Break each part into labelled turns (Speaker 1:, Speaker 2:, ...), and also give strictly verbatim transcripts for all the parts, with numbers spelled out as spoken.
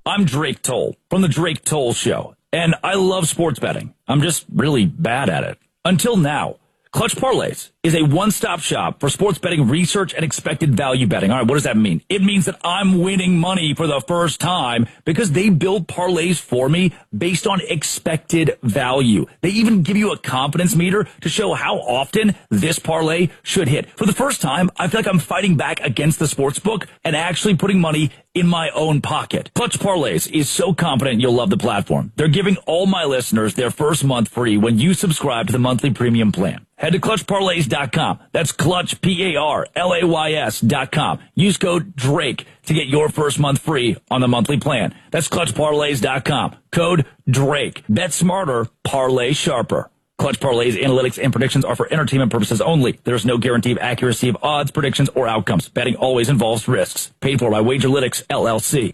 Speaker 1: I'm Drake Toll from The Drake Toll Show, and I love sports betting. I'm just really bad at it. Until now. Clutch Parlays is a one-stop shop for sports betting research and expected value betting. All right, what does that mean? It means that I'm winning money for the first time because they build parlays for me based on expected value. They even give you a confidence meter to show how often this parlay should hit. For the first time, I feel like I'm fighting back against the sports book and actually putting money in my own pocket. Clutch Parlays is so confident you'll love the platform. They're giving all my listeners their first month free when you subscribe to the monthly premium plan. Head to clutch parlays dot com. That's Clutch, P A R L A Y S dot com. Use code DRAKE to get your first month free on the monthly plan. That's clutch parlays dot com. Code DRAKE. Bet smarter, parlay sharper. Clutch Parlays analytics and predictions are for entertainment purposes only. There is no guarantee of accuracy of odds, predictions, or outcomes. Betting always involves risks. Paid for by Wagerlytics, L L C.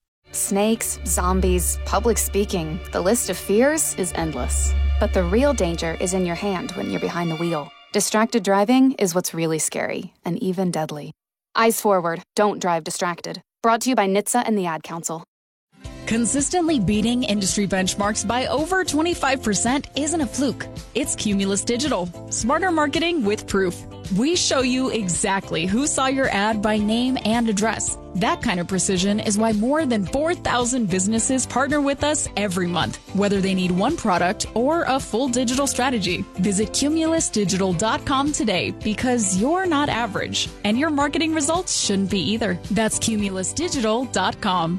Speaker 2: Snakes, zombies, public speaking. The list of fears is endless. But the real danger is in your hand when you're behind the wheel. Distracted driving is what's really scary and even deadly. Eyes forward. Don't drive distracted. Brought to you by N H T S A and the Ad Council.
Speaker 3: Consistently beating industry benchmarks by over twenty-five percent isn't a fluke. It's Cumulus Digital. Smarter marketing with proof. We show you exactly who saw your ad by name and address. That kind of precision is why more than four thousand businesses partner with us every month, whether they need one product or a full digital strategy. Visit cumulus digital dot com today because you're not average, and your marketing results shouldn't be either. That's cumulus digital dot com.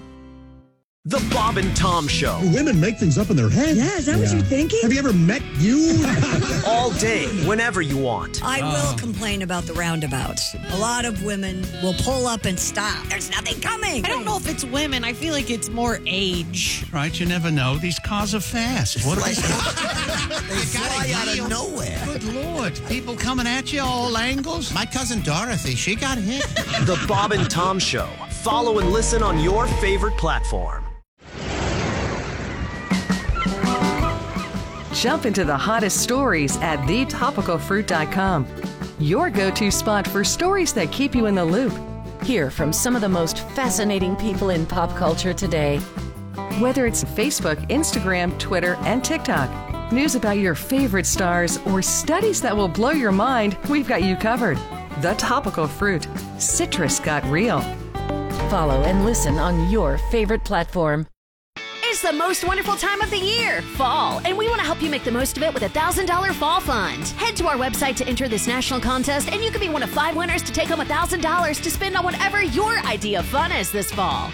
Speaker 4: The Bob and Tom Show.
Speaker 5: Women make things up in their head.
Speaker 6: Yeah, is that yeah. what you're thinking?
Speaker 5: Have you ever met you?
Speaker 4: All day, whenever you want.
Speaker 6: I oh. will complain about the roundabouts. A lot of women will pull up and stop. There's nothing coming.
Speaker 7: I don't know if it's women. I feel like it's more age.
Speaker 8: Right, you never know. These cars are fast. What
Speaker 9: like, they fly out of nowhere.
Speaker 8: Good Lord. People coming at you all angles.
Speaker 9: My cousin Dorothy, she got hit.
Speaker 4: The Bob and Tom Show. Follow and listen on your favorite platform.
Speaker 10: Jump into the hottest stories at the topical fruit dot com. Your go-to spot for stories that keep you in the loop.
Speaker 11: Hear from some of the most fascinating people in pop culture today.
Speaker 10: Whether it's Facebook, Instagram, Twitter, and TikTok, news about your favorite stars, or studies that will blow your mind, we've got you covered. The Topical Fruit. Citrus got real.
Speaker 11: Follow and listen on your favorite platform.
Speaker 12: It's the most wonderful time of the year, fall, and we want to help you make the most of it with a one thousand dollars Fall Fund. Head to our website to enter this national contest, and you could be one of five winners to take home one thousand dollars to spend on whatever your idea of fun is this fall.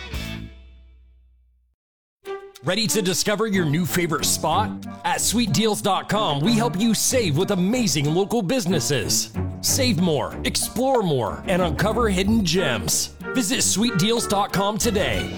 Speaker 13: Ready to discover your new favorite spot? At sweet deals dot com, we help you save with amazing local businesses. Save more, explore more, and uncover hidden gems. Visit sweet deals dot com today.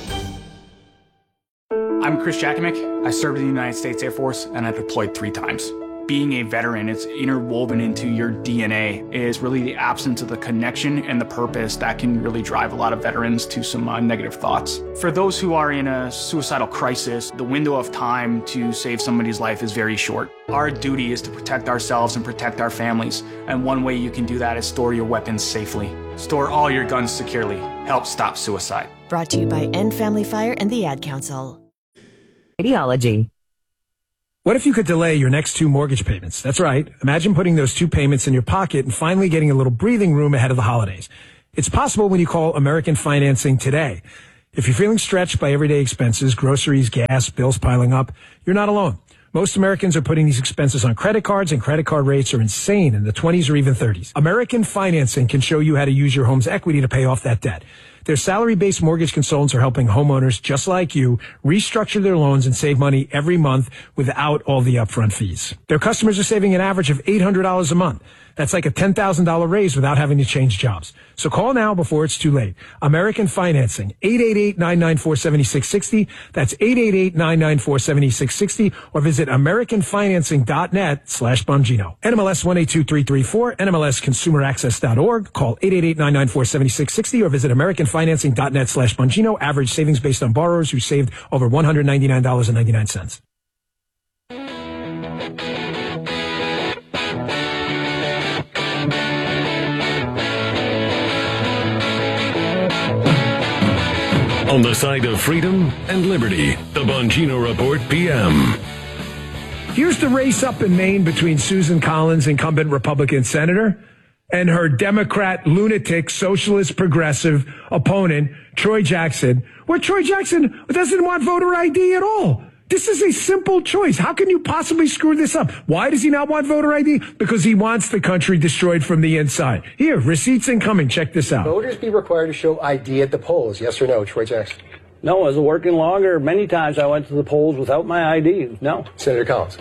Speaker 14: I'm Chris Jakimick. I served in the United States Air Force, and I deployed three times. Being a veteran, it's interwoven into your D N A, is really the absence of the connection and the purpose that can really drive a lot of veterans to some uh, negative thoughts. For those who are in a suicidal crisis, the window of time to save somebody's life is very short. Our duty is to protect ourselves and protect our families, and one way you can do that is store your weapons safely. Store all your guns securely. Help stop suicide.
Speaker 15: Brought to you by End Family Fire and the Ad Council.
Speaker 16: Ideology. What if you could delay your next two mortgage payments? That's right. Imagine putting those two payments in your pocket and finally getting a little breathing room ahead of the holidays. It's possible when you call American Financing today. If you're feeling stretched by everyday expenses, groceries, gas, bills piling up, you're not alone. Most Americans are putting these expenses on credit cards, and credit card rates are insane in the twenties or even thirties. American Financing can show you how to use your home's equity to pay off that debt. Their salary-based mortgage consultants are helping homeowners just like you restructure their loans and save money every month without all the upfront fees. Their customers are saving an average of eight hundred dollars a month. That's like a ten thousand dollars raise without having to change jobs. So call now before it's too late. American Financing, eight eight eight, nine nine four, seven six six zero. That's eight eight eight, nine nine four, seven six six zero, or visit american financing dot net slash Bongino. N M L S one eight two three three four, N M L S consumer access dot org. Call eight eight eight, nine nine four, seven six six zero or visit american financing dot net slash Bongino. Average savings based on borrowers who saved over one hundred ninety-nine dollars and ninety-nine cents.
Speaker 17: On the side of freedom and liberty, the Bongino Report P M.
Speaker 16: Here's the race up in Maine between Susan Collins, incumbent Republican senator, and her Democrat lunatic, socialist, progressive opponent, Troy Jackson, where Troy Jackson doesn't want voter I D at all. This is a simple choice. How can you possibly screw this up? Why does he not want voter I D? Because he wants the country destroyed from the inside. Here, receipts incoming. Check this out.
Speaker 18: Voters be required to show I D at the polls, yes or no, Troy Jackson?
Speaker 19: No, as a working logger, many times I went to the polls without my I D. No.
Speaker 18: Senator Collins.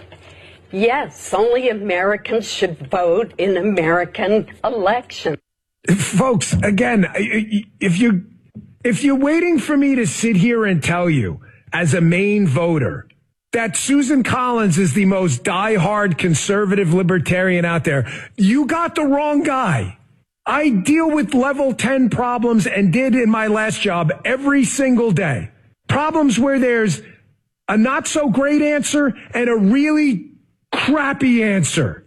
Speaker 20: Yes, only Americans should vote in American elections.
Speaker 16: Folks, again, if you if you're waiting for me to sit here and tell you as a Maine voter that Susan Collins is the most diehard conservative libertarian out there, you got the wrong guy. I deal with level ten problems and did in my last job every single day. Problems where there's a not so great answer and a really crappy answer.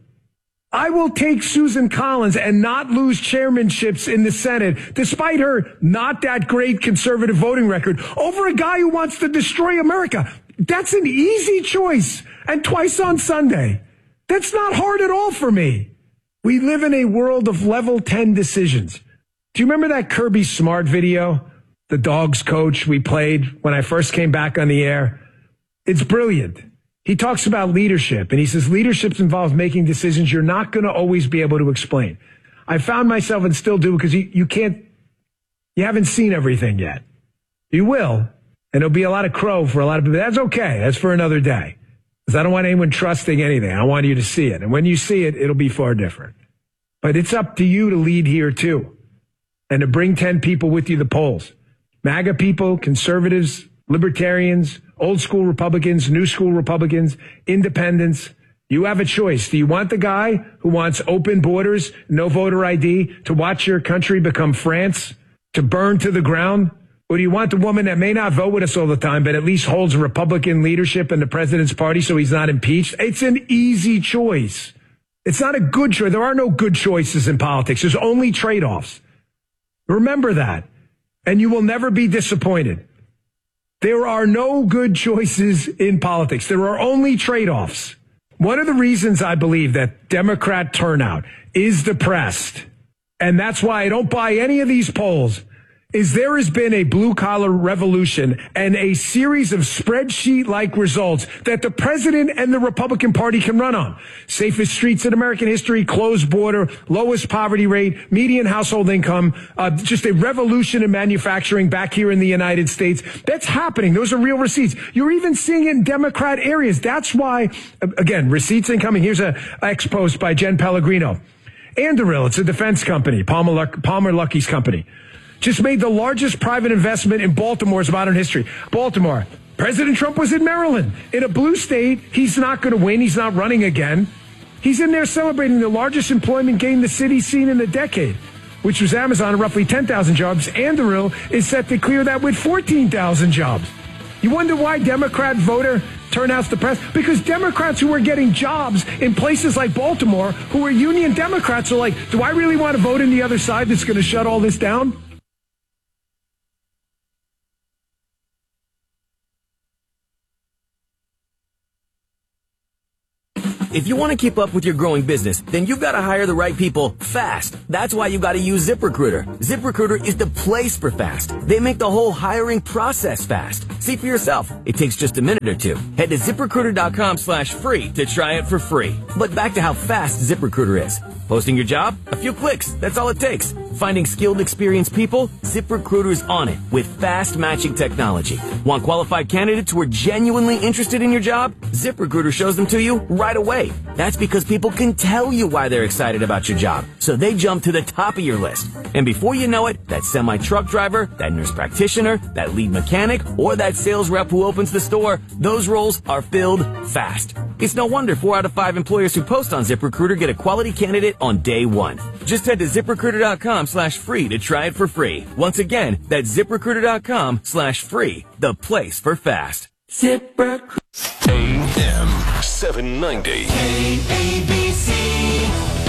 Speaker 16: I will take Susan Collins and not lose chairmanships in the Senate, despite her not that great conservative voting record, over a guy who wants to destroy America. That's an easy choice. And twice on Sunday. That's not hard at all for me. We live in a world of level ten decisions. Do you remember that Kirby Smart video? The Dogs coach we played when I first came back on the air? It's brilliant. He talks about leadership, and he says leadership involves making decisions you're not going to always be able to explain. I found myself, and still do, because you, you can't, you haven't seen everything yet. You will, and there'll be a lot of crow for a lot of people. That's okay. That's for another day. Because I don't want anyone trusting anything. I want you to see it. And when you see it, it'll be far different. But it's up to you to lead here, too, and to bring ten people with you to the polls. MAGA people, conservatives, libertarians, old school Republicans, new school Republicans, independents. You have a choice. Do you want the guy who wants open borders, no voter I D, to watch your country become France, to burn to the ground? Or do you want the woman that may not vote with us all the time, but at least holds Republican leadership in the president's party so he's not impeached? It's an easy choice. It's not a good choice. There are no good choices in politics. There's only trade-offs. Remember that. And you will never be disappointed. There are no good choices in politics. There are only trade-offs. One of the reasons I believe that Democrat turnout is depressed, and that's why I don't buy any of these polls, is there has been a blue-collar revolution and a series of spreadsheet-like results that the president and the Republican Party can run on. Safest streets in American history, closed border, lowest poverty rate, median household income, uh, just a revolution in manufacturing back here in the United States. That's happening. Those are real receipts. You're even seeing it in Democrat areas. That's why, again, receipts incoming. Here's a ex post by Jen Pellegrino. Anduril, it's a defense company, Palmer, Luck- Palmer Luckey's company, just made the largest private investment in Baltimore's modern history. Baltimore. President Trump was in Maryland. In a blue state, he's not going to win. He's not running again. He's in there celebrating the largest employment gain the city's seen in a decade, which was Amazon, roughly ten thousand jobs. Anduril is set to clear that with fourteen thousand jobs. You wonder why Democrat voter turnout's depressed? Because Democrats who are getting jobs in places like Baltimore, who are union Democrats, are like, do I really want to vote in the other side that's going to shut all this down?
Speaker 21: If you want to keep up with your growing business, then you've got to hire the right people fast. That's why you got to use ZipRecruiter. ZipRecruiter is the place for fast. They make the whole hiring process fast. See for yourself. It takes just a minute or two. Head to ZipRecruiter.com slash free to try it for free. But back to how fast ZipRecruiter is. Posting your job? A few clicks. That's all it takes. Finding skilled, experienced people? ZipRecruiter's on it with fast matching technology. Want qualified candidates who are genuinely interested in your job? ZipRecruiter shows them to you right away. That's because people can tell you why they're excited about your job, so they jump to the top of your list. And before you know it, that semi-truck driver, that nurse practitioner, that lead mechanic, or that sales rep who opens the store, those roles are filled fast. It's no wonder four out of five employers who post on ZipRecruiter get a quality candidate on day one. Just head to ZipRecruiter.com slash free to try it for free. Once again, that's ZipRecruiter.com slash free, the place for fast. ZipRecruiter.
Speaker 17: A M seven ninety.
Speaker 22: A B C.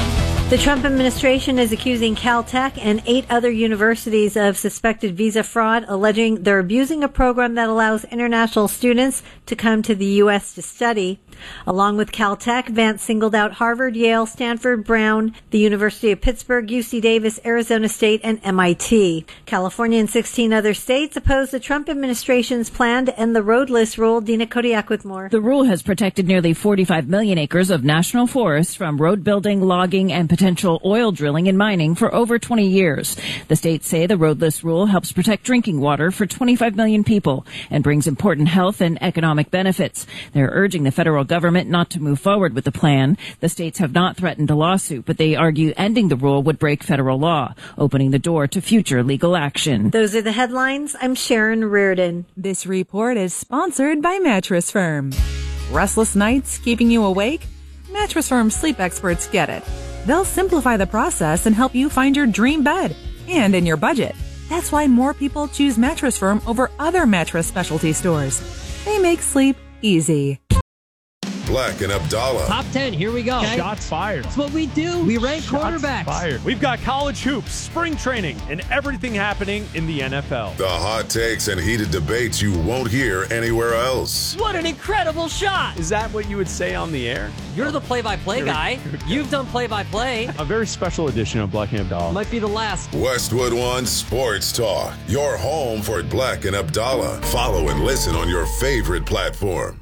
Speaker 1: The Trump administration is accusing Caltech and eight other universities of suspected visa fraud, alleging they're abusing a program that allows international students to come to the U S to study. Along with Caltech, Vance singled out Harvard, Yale, Stanford, Brown, the University of Pittsburgh, U C Davis, Arizona State, and M I T. California and sixteen other states oppose the Trump administration's plan to end the roadless rule. Dina Kodiak with more.
Speaker 22: The rule has protected nearly forty-five million acres of national forests from road building, logging, and potential oil drilling and mining for over twenty years. The states say the roadless rule helps protect drinking water for twenty-five million people and brings important health and economic benefits. They're urging the federal government not to move forward with the plan. The states have not threatened a lawsuit, but they argue ending the rule would break federal law, opening the door to future legal action.
Speaker 1: Those are the headlines. I'm Sharon Reardon.
Speaker 23: This report is sponsored by Mattress Firm. Restless nights keeping you awake? Mattress Firm sleep experts get it. They'll simplify the process and help you find your dream bed and in your budget. That's why more people choose Mattress Firm over other mattress specialty stores. They make sleep easy.
Speaker 24: Black and Abdallah.
Speaker 25: Top ten, here we go.
Speaker 26: Okay. Shots fired.
Speaker 25: That's what we do. We rank
Speaker 26: Shots
Speaker 25: quarterbacks.
Speaker 26: Fired. We've got college hoops, spring training, and everything happening in the N F L.
Speaker 24: The hot takes and heated debates you won't hear anywhere else.
Speaker 25: What an incredible shot.
Speaker 26: Is that what you would say on the air?
Speaker 25: You're the play-by-play guy. You've done play-by-play.
Speaker 26: A very special edition of Black and Abdallah.
Speaker 25: Might be the last.
Speaker 24: Westwood One Sports Talk. Your home for Black and Abdallah. Follow and listen on your favorite platform.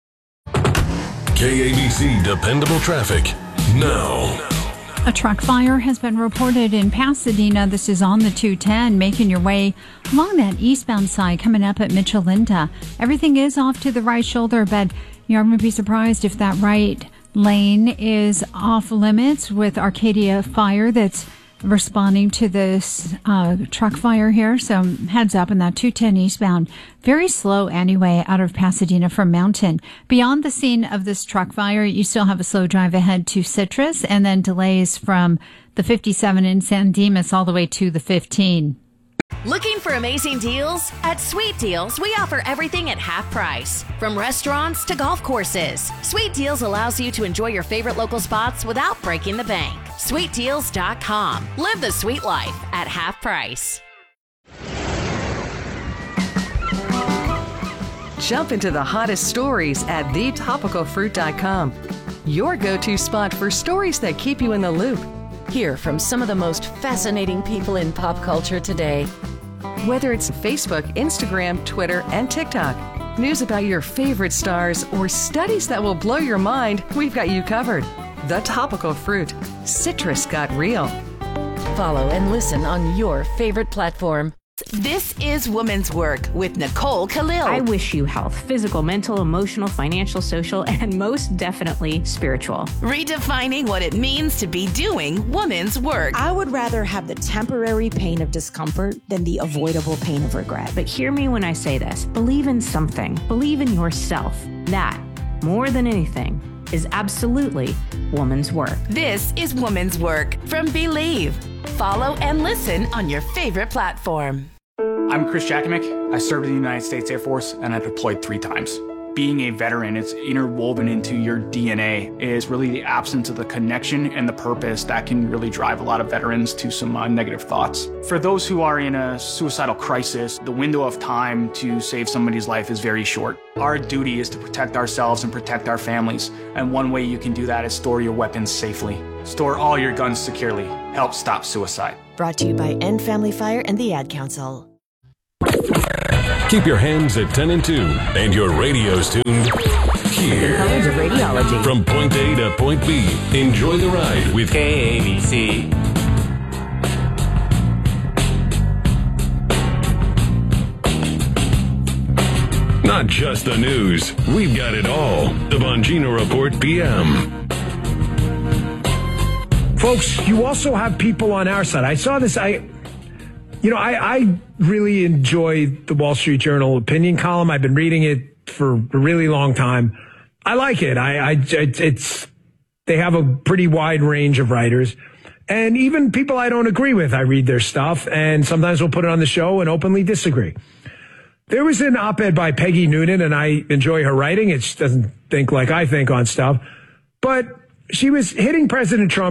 Speaker 17: K A B C Dependable Traffic now.
Speaker 27: A truck fire has been reported in Pasadena. This is on the two ten, making your way along that eastbound side coming up at Michelinda. Everything is off to the right shoulder, but you're going to be surprised if that right lane is off limits with Arcadia Fire that's responding to this uh, truck fire here. So heads up in that two ten eastbound. Very slow anyway out of Pasadena from Mountain. Beyond the scene of this truck fire, you still have a slow drive ahead to Citrus and then delays from the fifty-seven in San Dimas all the way to the fifteen.
Speaker 12: Looking for amazing deals? At Sweet Deals, we offer everything at half price. From restaurants to golf courses, Sweet Deals allows you to enjoy your favorite local spots without breaking the bank. sweet deals dot com. Live the sweet life at half price.
Speaker 10: Jump into the hottest stories at the topical fruit dot com. Your go-to spot for stories that keep you in the loop.
Speaker 11: Hear from some of the most fascinating people in pop culture today.
Speaker 10: Whether it's Facebook, Instagram, Twitter, and TikTok, news about your favorite stars, or studies that will blow your mind, we've got you covered. The Topical Fruit. Citrus got real.
Speaker 11: Follow and listen on your favorite platform.
Speaker 28: This is Women's Work with Nicole Khalil.
Speaker 29: I wish you health, physical, mental, emotional, financial, social, and most definitely spiritual.
Speaker 28: Redefining what it means to be doing women's work.
Speaker 30: I would rather have the temporary pain of discomfort than the avoidable pain of regret.
Speaker 29: But hear me when I say this. Believe in something. Believe in yourself. That, more than anything, is absolutely woman's work.
Speaker 28: This is Woman's Work from Believe. Follow and listen on your favorite platform.
Speaker 14: I'm Chris Jakimick. I served in the United States Air Force and I deployed three times. Being a veteran, it's interwoven into your D N A, is really the absence of the connection and the purpose that can really drive a lot of veterans to some uh, negative thoughts. For those who are in a suicidal crisis, the window of time to save somebody's life is very short. Our duty is to protect ourselves and protect our families, and one way you can do that is store your weapons safely. Store all your guns securely. Help stop suicide.
Speaker 15: Brought to you by End Family Fire and the Ad Council.
Speaker 17: Keep your hands at ten and two and your radios tuned here.
Speaker 11: Colors of Radiology.
Speaker 17: From point A to point B, enjoy the ride with
Speaker 31: K A B C.
Speaker 17: Not just the news, we've got it all. The Bongino Report P M.
Speaker 16: Folks, you also have people on our side. I saw this, I... You know, I, I really enjoy the Wall Street Journal opinion column. I've been reading it for a really long time. I like it. I, I, it's, they have a pretty wide range of writers, and even people I don't agree with, I read their stuff, and sometimes we'll put it on the show and openly disagree. There was an op-ed by Peggy Noonan, and I enjoy her writing. It doesn't think like I think on stuff, but she was hitting President Trump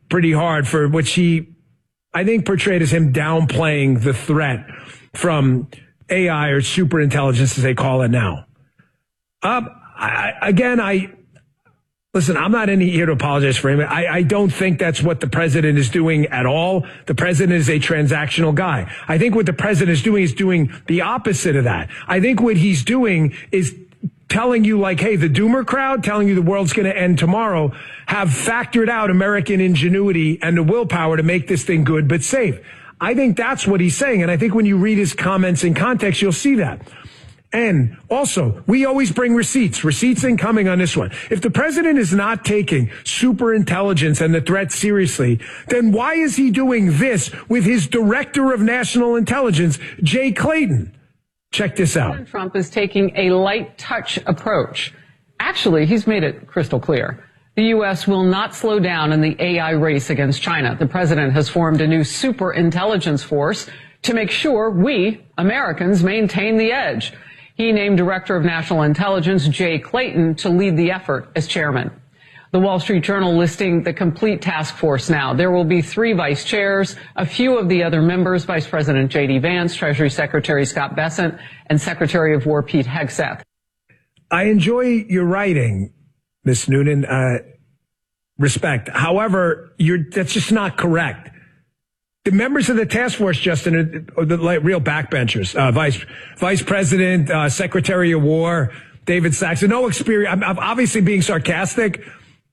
Speaker 16: pretty hard for what she, I think, portrayed as him downplaying the threat from A I or super intelligence, as they call it now. Uh, I, again, I listen, I'm not in here to apologize for him. I, I don't think that's what the president is doing at all. The president is a transactional guy. I think what the president is doing is doing the opposite of that. I think what he's doing is telling you, like, hey, the doomer crowd, telling you the world's going to end tomorrow, have factored out American ingenuity and the willpower to make this thing good but safe. I think that's what he's saying. And I think when you read his comments in context, you'll see that. And also, we always bring receipts, receipts incoming on this one. If the president is not taking super intelligence and the threat seriously, then why is he doing this with his director of national intelligence, Jay Clayton? Check this out.
Speaker 2: President Trump is taking a light touch approach. Actually, he's made it crystal clear. The U S will not slow down in the A I race against China. The president has formed a new super intelligence force to make sure we, Americans, maintain the edge. He named Director of National Intelligence Jay Clayton to lead the effort as chairman. The Wall Street Journal listing the complete task force now. There will be three vice chairs, a few of the other members, Vice President J D Vance, Treasury Secretary Scott Bessent, and Secretary of War Pete Hegseth.
Speaker 16: I enjoy your writing, Miz Noonan. Uh, respect. However, you're, that's just not correct. The members of the task force, Justin, are the like, real backbenchers. Uh, Vice Vice President, uh, Secretary of War, David Sachs. No experience. I'm, I'm obviously being sarcastic.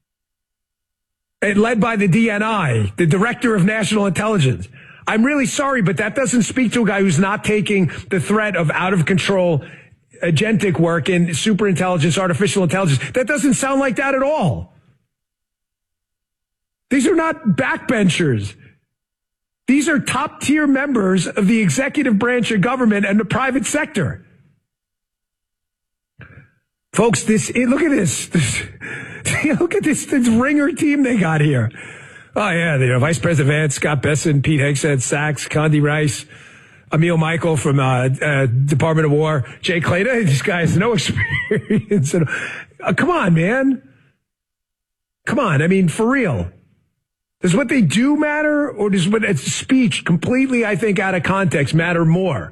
Speaker 16: And led by the D N I, the Director of National Intelligence. I'm really sorry, but that doesn't speak to a guy who's not taking the threat of out-of-control agentic work in superintelligence, artificial intelligence. That doesn't sound like that at all. These are not backbenchers. These are top-tier members of the executive branch of government and the private sector. Folks, this, look at this. this look at this, this ringer team they got here. Oh, yeah, you know, Vice President Vance, Scott Bessent, Pete Hegseth, Sachs, Condi Rice, Emil Michael from uh, uh, Department of War, Jay Clayton. This guy has no experience. uh, come on, man. Come on. I mean, for real. Does what they do matter, or does what it's speech completely, I think, out of context matter more?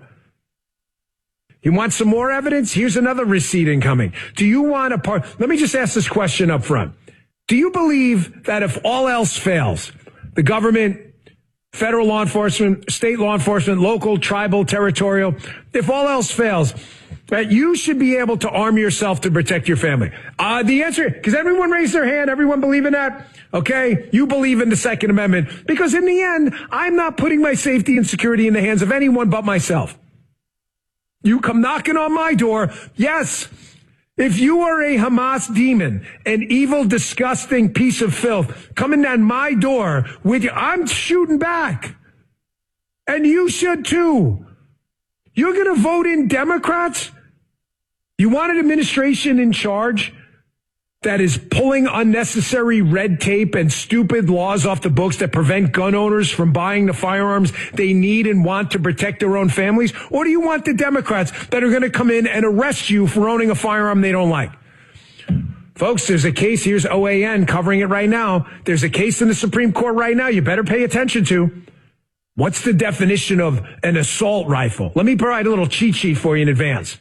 Speaker 16: You want some more evidence? Here's another receipt incoming. Do you want a part? Let me just ask this question up front. Do you believe that if all else fails, the government, federal law enforcement, state law enforcement, local, tribal, territorial, if all else fails, that you should be able to arm yourself to protect your family? Uh, the answer, because everyone raised their hand, everyone believe in that? Okay, you believe in the Second Amendment. Because in the end, I'm not putting my safety and security in the hands of anyone but myself. You come knocking on my door, yes. If you are a Hamas demon, an evil, disgusting piece of filth, coming down my door with you, I'm shooting back. And you should too. You're going to vote in Democrats? You want an administration in charge that is pulling unnecessary red tape and stupid laws off the books that prevent gun owners from buying the firearms they need and want to protect their own families? Or do you want the Democrats that are going to come in and arrest you for owning a firearm they don't like? Folks, there's a case. Here's O A N covering it right now. There's a case in the Supreme Court right now you better pay attention to. What's the definition of an assault rifle? Let me provide a little cheat sheet for you in advance.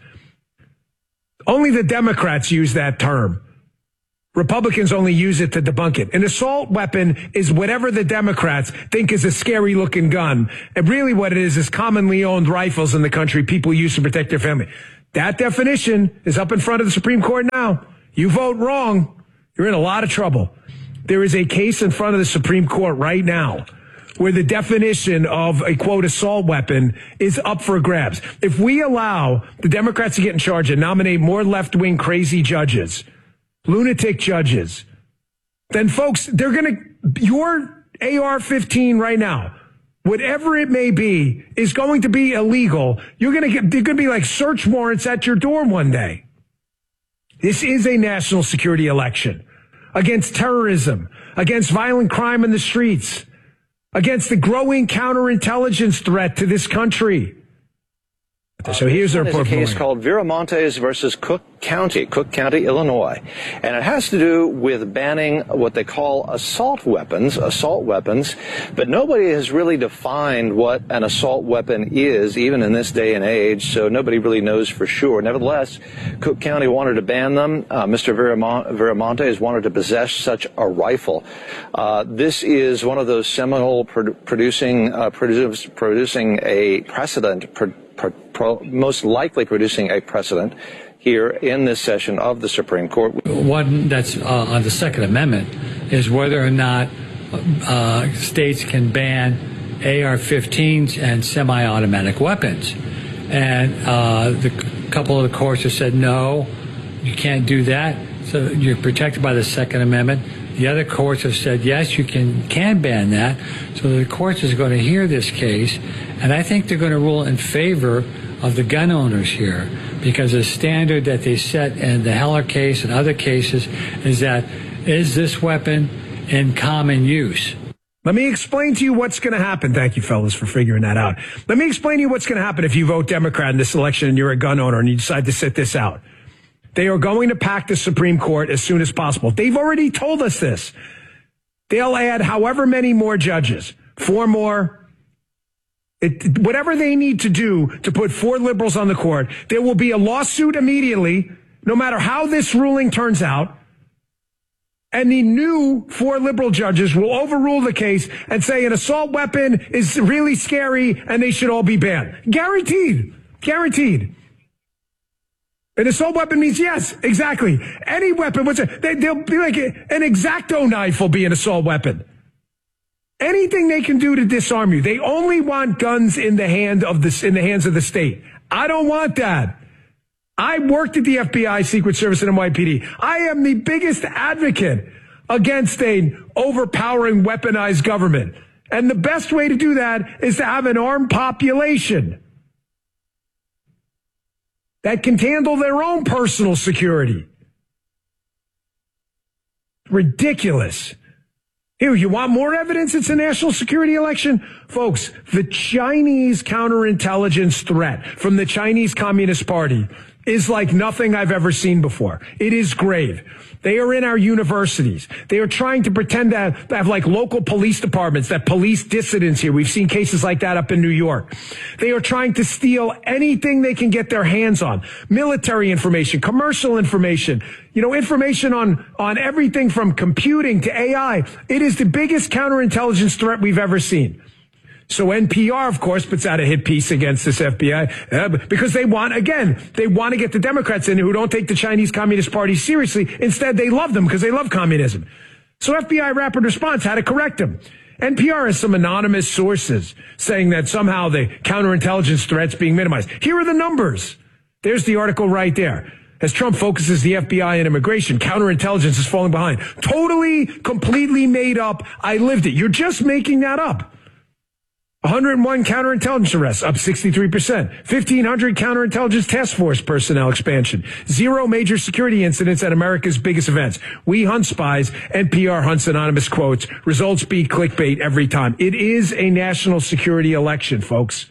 Speaker 16: Only the Democrats use that term. Republicans only use it to debunk it. An assault weapon is whatever the Democrats think is a scary looking gun. And really what it is is commonly owned rifles in the country people use to protect their family. That definition is up in front of the Supreme Court now. You vote wrong, you're in a lot of trouble. There is a case in front of the Supreme Court right now where the definition of a, quote, assault weapon is up for grabs. If we allow the Democrats to get in charge and nominate more left-wing crazy judges, lunatic judges, then folks, they're going to, your A R fifteen right now, whatever it may be, is going to be illegal. You're going to get, they're going to be like search warrants at your door one day. This is a national security election against terrorism, against violent crime in the streets, against the growing counterintelligence threat to this country. So here's the report.
Speaker 3: It's a case called Viramontes versus Cook County, Cook County, Illinois. And it has to do with banning what they call assault weapons, assault weapons. But nobody has really defined what an assault weapon is, even in this day and age. So nobody really knows for sure. Nevertheless, Cook County wanted to ban them. Uh, Mister Viramont- Viramontes wanted to possess such a rifle. Uh, this is one of those seminal produ- producing, uh, produce, producing a precedent, pro- pro- pro- most likely producing a precedent here in this session of the Supreme Court.
Speaker 4: One that's uh, on the Second Amendment is whether or not uh, states can ban A R fifteens and semi-automatic weapons. And uh, the couple of the courts have said, no, you can't do that. So you're protected by the Second Amendment. The other courts have said, yes, you can, can ban that. So the courts is going to hear this case, and I think they're going to rule in favor of the gun owners here, because the standard that they set in the Heller case and other cases is that, is this weapon in common use?
Speaker 16: Let me explain to you what's going to happen. Thank you, fellas, for figuring that out. Let me explain to you what's going to happen if you vote Democrat in this election and you're a gun owner and you decide to sit this out. They are going to pack the Supreme Court as soon as possible. They've already told us this. They'll add however many more judges, four more, it, whatever they need to do to put four liberals on the court. There will be a lawsuit immediately, no matter how this ruling turns out. And the new four liberal judges will overrule the case and say an assault weapon is really scary and they should all be banned. Guaranteed. Guaranteed. An assault weapon means yes, exactly. Any weapon. What's it? They, they'll be like an X-Acto knife will be an assault weapon. Anything they can do to disarm you. They only want guns in the hand of the in the hands of the state. I don't want that. I worked at the F B I, Secret Service, and N Y P D. I am the biggest advocate against an overpowering, weaponized government. And the best way to do that is to have an armed population that can handle their own personal security. Ridiculous. Here, you want more evidence it's a national security election? Folks, the Chinese counterintelligence threat from the Chinese Communist Party is like nothing I've ever seen before. It is grave. They are in our universities. They are trying to pretend to have, to have like local police departments that police dissidents here. We've seen cases like that up in New York. They are trying to steal anything they can get their hands on. Military information, commercial information, you know, information on, on everything from computing to A I. It is the biggest counterintelligence threat we've ever seen. So N P R, of course, puts out a hit piece against this F B I uh, because they want, again, they want to get the Democrats in who don't take the Chinese Communist Party seriously. Instead, they love them because they love communism. So F B I rapid response had to correct them. N P R has some anonymous sources saying that somehow the counterintelligence threat's being minimized. Here are the numbers. There's the article right there. As Trump focuses the F B I on immigration, counterintelligence is falling behind. Totally, completely made up. I lived it. You're just making that up. one hundred one counterintelligence arrests, up sixty-three percent. fifteen hundred counterintelligence task force personnel expansion. Zero major security incidents at America's biggest events. We hunt spies. N P R hunts anonymous quotes. Results beat clickbait every time. It is a national security election, folks.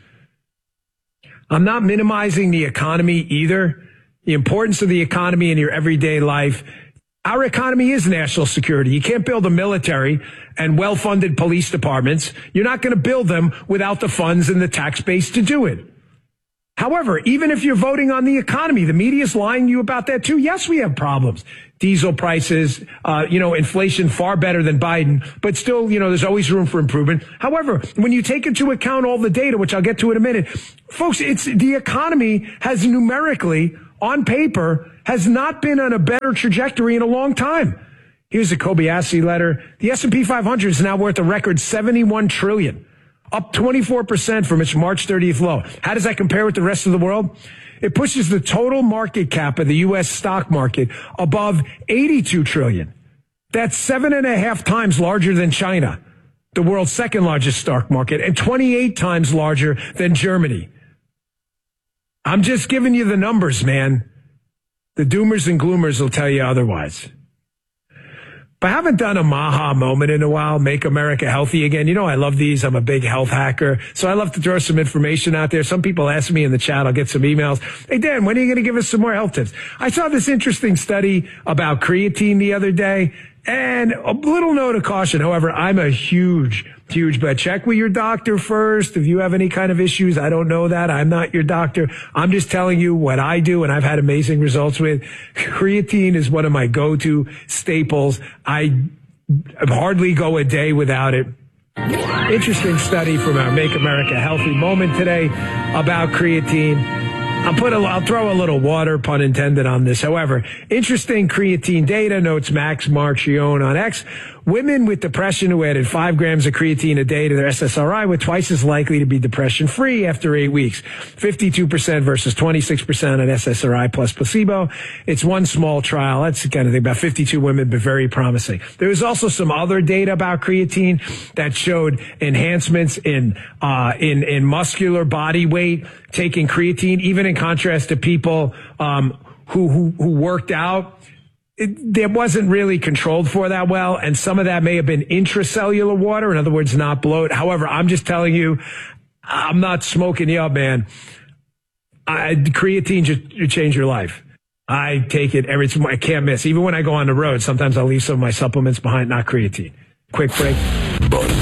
Speaker 16: I'm not minimizing the economy either. The importance of the economy in your everyday life. Our economy is national security. You can't build a military and well-funded police departments. You're not going to build them without the funds and the tax base to do it. However, even if you're voting on the economy, the media's lying to you about that too. Yes, we have problems. Diesel prices, uh, you know, inflation far better than Biden, but still, you know, there's always room for improvement. However, when you take into account all the data, which I'll get to in a minute, folks, it's the economy has numerically, on paper, has not been on a better trajectory in a long time. Here's a Kobayashi letter. The S and P five hundred is now worth a record seventy-one trillion dollars, up twenty-four percent from its March thirtieth low. How does that compare with the rest of the world? It pushes the total market cap of the U S stock market above eighty-two trillion dollars. That's seven and a half times larger than China, the world's second largest stock market, and twenty-eight times larger than Germany. I'm just giving you the numbers, man. The doomers and gloomers will tell you otherwise. But I haven't done a Maha moment in a while, Make America Healthy Again. You know, I love these. I'm a big health hacker. So I love to throw some information out there. Some people ask me in the chat. I'll get some emails. Hey, Dan, when are you going to give us some more health tips? I saw this interesting study about creatine the other day. And a little note of caution. However, I'm a huge, huge, but check with your doctor first. If you have any kind of issues, I don't know that. I'm not your doctor. I'm just telling you what I do and I've had amazing results with. Creatine is one of my go-to staples. I hardly go a day without it. Interesting study from our Make America Healthy moment today about creatine. I'll put a, I'll throw a little water, pun intended, on this. However, interesting creatine data, notes Max Marchione on X. Women with depression who added five grams of creatine a day to their S S R I were twice as likely to be depression-free after eight weeks. fifty-two percent versus twenty-six percent on S S R I plus placebo. It's one small trial. That's the kind of thing, about fifty-two women, but very promising. There was also some other data about creatine that showed enhancements in, uh, in, in muscular body weight, taking creatine, even in contrast to people, um, who, who, who worked out. It, it wasn't really controlled for that well, and some of that may have been intracellular water, in other words, not bloat. However, I'm just telling you, I'm not smoking you up, man. I, creatine just change your life. I take it every time. I can't miss. Even when I go on the road, sometimes I'll leave some of my supplements behind, not creatine. Quick break.